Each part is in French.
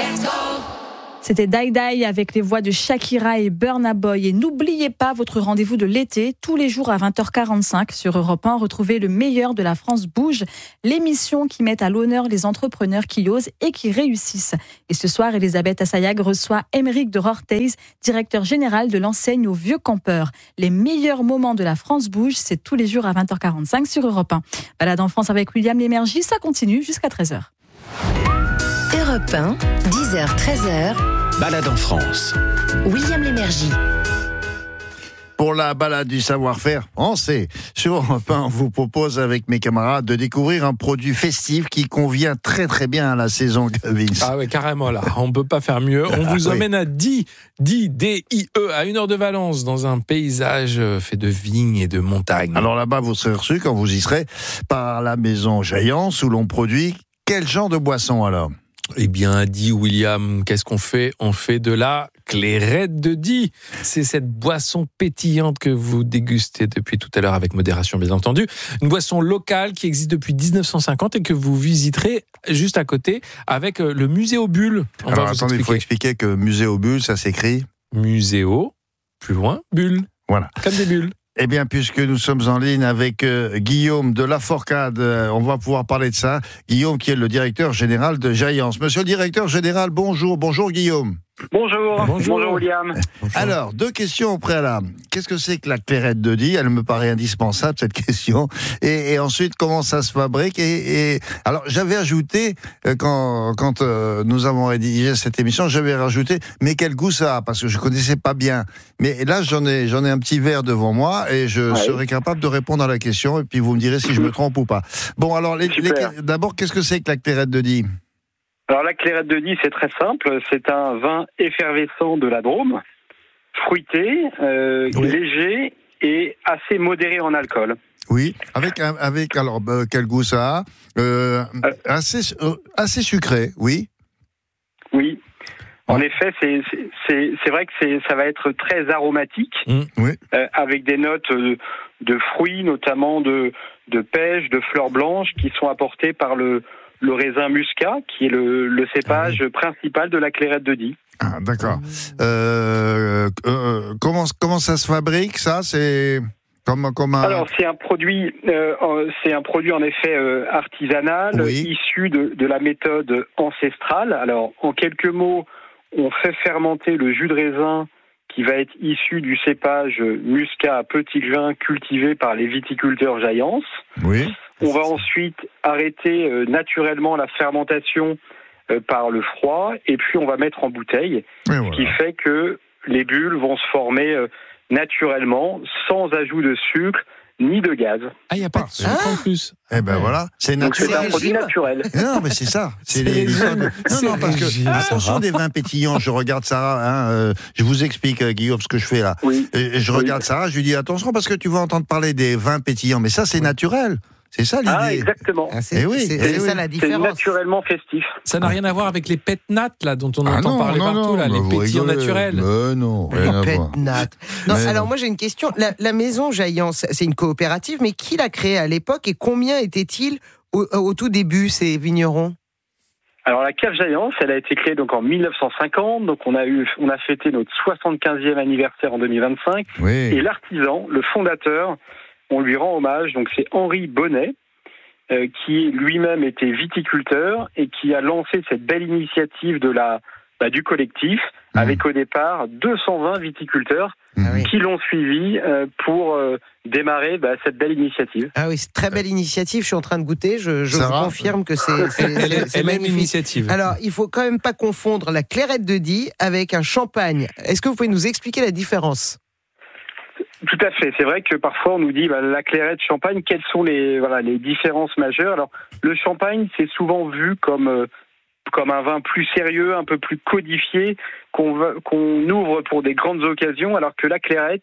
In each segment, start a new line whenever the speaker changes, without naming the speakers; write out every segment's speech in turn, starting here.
C'était Die Die avec les voix de Shakira et Burna Boy. Et n'oubliez pas votre rendez-vous de l'été, tous les jours à 20h45 sur Europe 1. Retrouvez le meilleur de la France bouge, l'émission qui met à l'honneur les entrepreneurs qui osent et qui réussissent. Et ce soir, Elisabeth Assayag reçoit Émeric de Rorthez, directeur général de l'enseigne aux Vieux Campeurs. Les meilleurs moments de la France bouge, c'est tous les jours à 20h45 sur Europe 1. Balade en France avec William Lémergie, ça continue jusqu'à 13h.
Europe 1, 10h, 13h.
Balade en France.
William Lémergie.
Pour la balade du savoir-faire français, sur Europe 1, on vous propose avec mes camarades de découvrir un produit festif qui convient très très bien à la saison Gavins.
Ah ouais, carrément là, on peut pas faire mieux. On vous emmène à Die, D-I-E, à 1 heure de Valence, dans un paysage fait de vignes et de montagnes.
Alors là-bas, vous serez reçus quand vous y serez par la maison Jaillance où l'on produit quel genre de boisson alors ?
Eh bien, Die, William, qu'est-ce qu'on fait ? On fait de la clairette de Die. C'est cette boisson pétillante que vous dégustez depuis tout à l'heure avec modération, bien entendu. Une boisson locale qui existe depuis 1950 et que vous visiterez juste à côté avec le Muséo Bulle.
Alors attendez, il faut expliquer que Muséo Bulle, ça s'écrit
Muséo, plus loin, Bulle.
Voilà.
Comme des bulles.
Eh bien, puisque nous sommes en ligne avec Guillaume de Laforcade, on va pouvoir parler de ça. Guillaume qui est le directeur général de Jaillance. Monsieur le directeur général, bonjour. Bonjour Guillaume.
Bonjour William.
Bonjour. Alors, 2 questions au préalable. Qu'est-ce que c'est que la clairette de Die ? Elle me paraît indispensable, cette question. Et ensuite, comment ça se fabrique ? Et alors, j'avais ajouté, quand nous avons rédigé cette émission, j'avais rajouté, mais quel goût ça a ? Parce que je connaissais pas bien. Mais là, j'en ai un petit verre devant moi et je serai capable de répondre à la question. Et puis, vous me direz si je me trompe ou pas. Bon, alors, d'abord, qu'est-ce que c'est que la clairette de Die ?
Alors la clairette de Die, c'est très simple. C'est un vin effervescent de la Drôme, fruité, léger et assez modéré en alcool.
Oui, avec alors quel goût ça a assez sucré, oui.
Oui. En effet, c'est vrai que ça va être très aromatique, avec des notes de fruits, notamment de pêche, de fleurs blanches, qui sont apportées par le raisin muscat, qui est le cépage principal de la clairette de Die.
Ah, d'accord. Comment ça se fabrique, ça ? C'est comme un...
Alors, c'est un produit en effet artisanal, issu de la méthode ancestrale. Alors, en quelques mots, on fait fermenter le jus de raisin qui va être issu du cépage muscat à petit grain cultivé par les viticulteurs Jaillance.
Oui.
On va ensuite arrêter naturellement la fermentation par le froid et puis on va mettre en bouteille, ce qui fait que les bulles vont se former naturellement, sans ajout de sucre ni de gaz.
Ah, il n'y a pas de sucre en plus.
Eh ben voilà, c'est naturel.
Donc c'est un produit naturel.
Non, mais c'est ça. C'est non, parce que attention des vins pétillants. Je regarde Sarah. Je vous explique, Guillaume, ce que je fais là.
Oui.
Et je regarde Sarah. Je lui dis attention parce que tu vas entendre parler des vins pétillants. Mais ça, c'est naturel. C'est ça l'idée.
Ah, exactement.
C'est ça la différence.
C'est naturellement festif.
Ça n'a rien à voir avec les pet nat là dont on entend parler partout là, les pétillants naturels.
Non, rien à voir.
Non, alors moi j'ai une question. La maison Jaillance, c'est une coopérative, mais qui l'a créée à l'époque et combien étaient-ils au tout début ces vignerons ?
Alors la cave Jaillance, elle a été créée donc en 1950, donc on a fêté notre 75e anniversaire en 2025.
Oui.
Et l'artisan, le fondateur, on lui rend hommage, donc c'est Henri Bonnet, qui lui-même était viticulteur et qui a lancé cette belle initiative du collectif, avec au départ 220 viticulteurs qui l'ont suivi pour démarrer cette belle initiative.
Ah oui, c'est très belle initiative, je suis en train de goûter, je vous confirme que c'est magnifique.
Initiative.
Alors, il faut quand même pas confondre la clairette de Die avec un champagne. Est-ce que vous pouvez nous expliquer la différence ?
Tout à fait. C'est vrai que parfois on nous dit la clairette, champagne, quelles sont les différences majeures. Alors le champagne, c'est souvent vu comme un vin plus sérieux, un peu plus codifié, qu'on ouvre pour des grandes occasions, alors que la clairette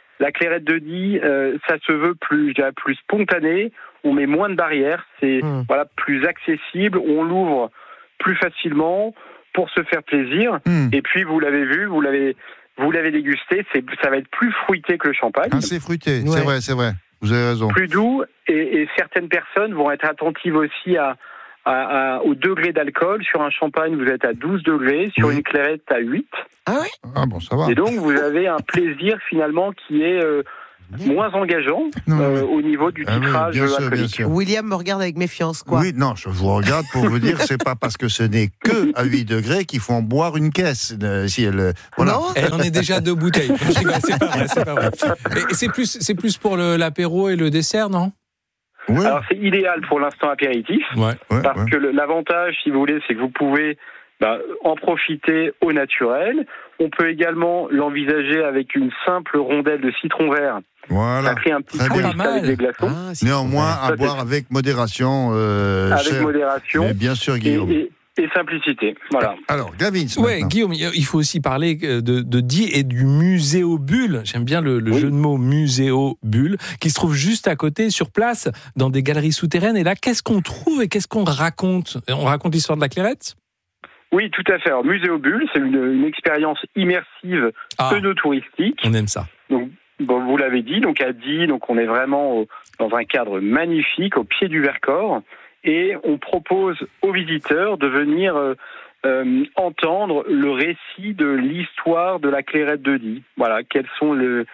de Die, ça se veut plus spontané. On met moins de barrières, c'est plus accessible. On l'ouvre plus facilement pour se faire plaisir. Et puis vous l'avez vu, vous l'avez dégusté, ça va être plus fruité que le champagne.
Ah, c'est fruité, c'est vrai. Vous avez raison.
Plus doux, et certaines personnes vont être attentives aussi à au degré d'alcool. Sur un champagne, vous êtes à 12 degrés. Sur une clairette, à 8.
Ah ouais.
Ah bon, ça va.
Et donc, vous avez un plaisir finalement qui est moins engageant au niveau du titrage alcoolique.
Bien sûr.
William me regarde avec méfiance, quoi.
Oui, non, je vous regarde pour vous dire, c'est pas parce que ce n'est que à 8 degrés qu'il faut en boire une caisse. Si elle, voilà.
Non.
Elle en est déjà à 2 bouteilles. C'est pas vrai. Et c'est plus pour l'apéro et le dessert, non?
Ouais.
Alors, c'est idéal pour l'instant apéritif.
Ouais.
Parce que l'avantage, si vous voulez, c'est que vous pouvez en profiter au naturel. On peut également l'envisager avec une simple rondelle de citron vert.
Voilà.
Ça crée un petit
Très
twist
bien.
avec des glaçons.
Ah, c'est
Néanmoins,
Ça,
à boire avec modération.
avec
cher.
modération.
Mais bien sûr, Guillaume.
Et simplicité. Voilà.
Alors, Gavin,
Ouais, Guillaume, il faut aussi parler de Die et du Muséobulle. J'aime bien le jeu de mots Muséobulle, qui se trouve juste à côté, sur place, dans des galeries souterraines. Et là, qu'est-ce qu'on trouve et qu'est-ce qu'on raconte? On raconte l'histoire de la clairette?
Oui, tout à fait. Alors, Muséobulle, c'est une expérience immersive pseudo-touristique.
On aime ça.
Donc, vous l'avez dit, donc à Die, donc on est vraiment dans un cadre magnifique, au pied du Vercors. Et on propose aux visiteurs de venir entendre le récit de l'histoire de la clairette de Die. Voilà, quels sont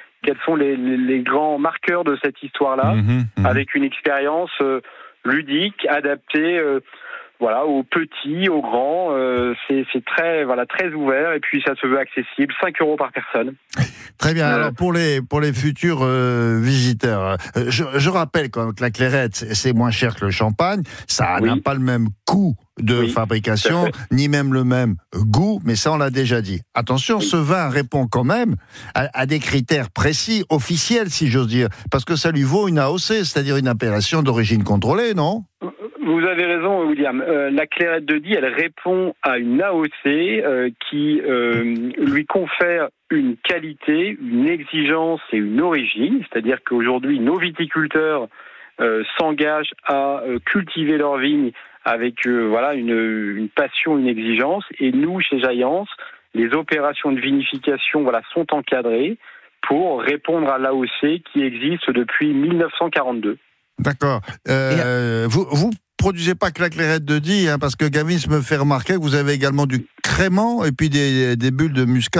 les grands marqueurs de cette histoire-là, avec une expérience ludique, adaptée aux petits, aux grands. C'est très ouvert et puis ça se veut accessible, 5 € par personne.
Très bien. Alors pour les futurs visiteurs, je rappelle quand même que la clairette c'est moins cher que le champagne. Ça n'a pas le même coût de fabrication, ni même le même goût, mais ça on l'a déjà dit. Attention, ce vin répond quand même à des critères précis, officiels si j'ose dire, parce que ça lui vaut une AOC, c'est-à-dire une appellation d'origine contrôlée, non ?
Vous avez raison, William. La clairette de Die, elle répond à une AOC qui lui confère une qualité, une exigence et une origine. C'est-à-dire qu'aujourd'hui, nos viticulteurs s'engagent à cultiver leurs vignes avec une passion, une exigence. Et nous, chez Jaillance, les opérations de vinification sont encadrées pour répondre à l'AOC qui existe depuis 1942.
D'accord. Vous produisez pas que la clairette de Die, parce que Gavin me fait remarquer que vous avez également du crément et puis des bulles de muscat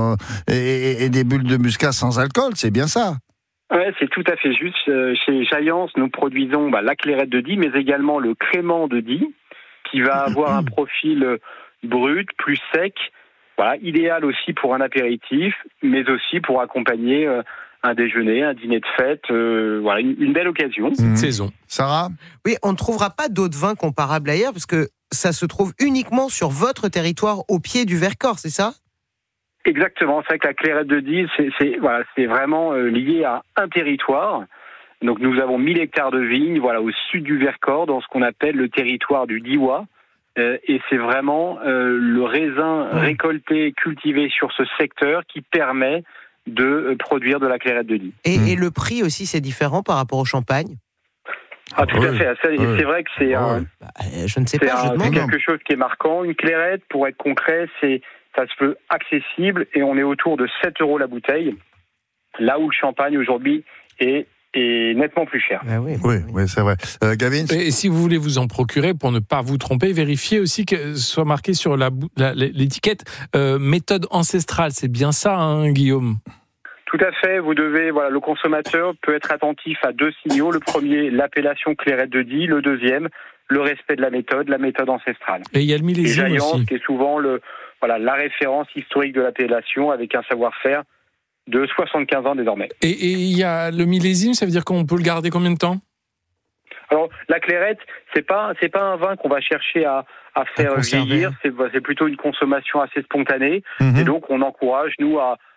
et des bulles de muscat sans alcool, c'est bien ça?
Ouais, c'est tout à fait juste. Chez Jaillance, nous produisons la clairette de Die, mais également le crément de Die, qui va avoir un profil brut, plus sec, idéal aussi pour un apéritif, mais aussi pour accompagner un déjeuner, un dîner de fête, une belle occasion.
Cette saison.
Sarah ?
Oui, on ne trouvera pas d'autres vins comparables ailleurs, parce que ça se trouve uniquement sur votre territoire, au pied du Vercors, c'est ça ?
Exactement, c'est vrai que la clairette de Die, c'est vraiment lié à un territoire. Donc nous avons 1000 hectares de vignes, au sud du Vercors, dans ce qu'on appelle le territoire du Diois. Et c'est vraiment le raisin récolté, cultivé sur ce secteur qui permet de produire de la clairette de Die.
Et le prix aussi, c'est différent par rapport au champagne ?
Ah, tout à fait. C'est vrai que c'est
je ne sais pas, je demande.
C'est quelque chose qui est marquant. Une clairette, pour être concret, ça se veut accessible et on est autour de 7 € la bouteille, là où le champagne aujourd'hui est nettement plus cher.
Oui, c'est vrai. Gavin ?
Et si vous voulez vous en procurer, pour ne pas vous tromper, vérifiez aussi que soit marqué sur l'étiquette méthode ancestrale. C'est bien ça, Guillaume ?
Tout à fait. Vous devez, le consommateur peut être attentif à 2 signaux. Le premier, l'appellation clairette de Die. Le deuxième, le respect de la méthode ancestrale.
Et il y a le millésime aussi.
Jaillance, qui est souvent la référence historique de l'appellation, avec un savoir-faire de 75 ans désormais.
Et il y a le millésime, ça veut dire qu'on peut le garder combien de temps ?
Alors, la clairette, c'est pas un vin qu'on va chercher à faire vieillir. C'est plutôt une consommation assez spontanée. Et donc, on encourage, nous,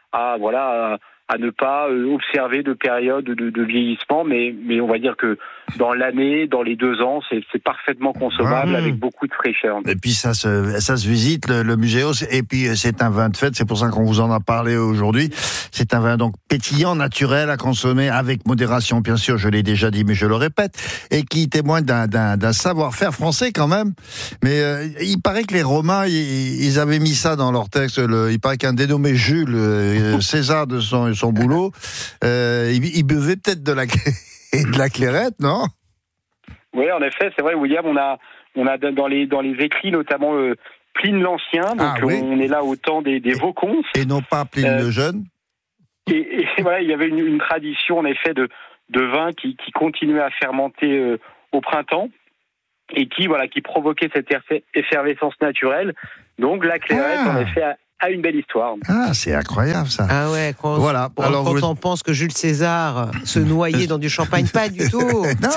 à ne pas observer de période de vieillissement, mais on va dire que dans l'année, dans les 2 ans, c'est parfaitement consommable avec beaucoup de fraîcheur.
Et puis ça se visite, le muséo, et puis c'est un vin de fête, c'est pour ça qu'on vous en a parlé aujourd'hui. C'est un vin donc pétillant, naturel, à consommer avec modération, bien sûr, je l'ai déjà dit, mais je le répète, et qui témoigne d'un savoir-faire français quand même. Mais il paraît que les Romains, ils avaient mis ça dans leur texte, il paraît qu'un dénommé Jules, César de son boulot, il buvait peut-être de la clairette, non ?
Oui, en effet, c'est vrai, William, On a dans les écrits notamment Pline l'Ancien, donc on est là au temps des Vaucons.
Et non pas Pline le Jeune.
Et voilà, il y avait une tradition en effet de vin qui continuait à fermenter au printemps et qui provoquait cette effervescence naturelle. Donc la Clairette en effet a une belle histoire.
Ah, c'est incroyable ça.
Ah ouais, quand on pense que Jules César se noyait dans du champagne, pas du tout.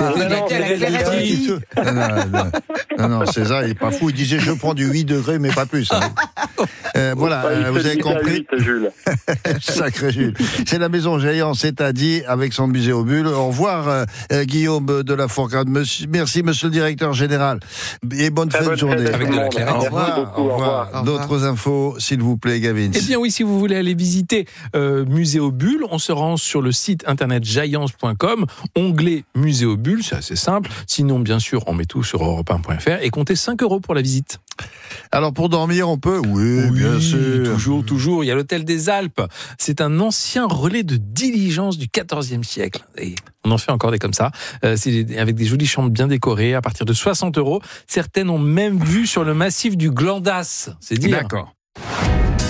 Non, César, il est pas fou. Il disait je prends du 8 degrés, mais pas plus. Voilà, vous avez compris. Sacré Jules. C'est la Maison Jaillant, c'est-à-dire avec son musée aux bulles. Au revoir, Guillaume de la Fourcade. Merci, monsieur le directeur général. Et bonne fin de journée.
Avec de la Clairette.
Au revoir. D'autres infos, s'il vous plaît, Gavin.
Eh bien oui, si vous voulez aller visiter Musée aux bulles, on se rend sur le site internet jaillance.com, onglet Musée aux bulles, c'est assez simple. Sinon, bien sûr, on met tout sur europe1.fr et comptez 5 € pour la visite.
Alors pour dormir, on peut ? Oui, bien sûr.
Toujours. Il y a l'hôtel des Alpes. C'est un ancien relais de diligence du XIVe siècle. Et on en fait encore des comme ça. C'est avec des jolies chambres bien décorées à partir de 60 €. Certaines ont même vue sur le massif du Glandas. C'est dire.
D'accord.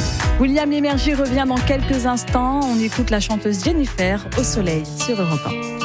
William Lémergie revient dans quelques instants. On écoute la chanteuse Jennifer au soleil sur Europe 1.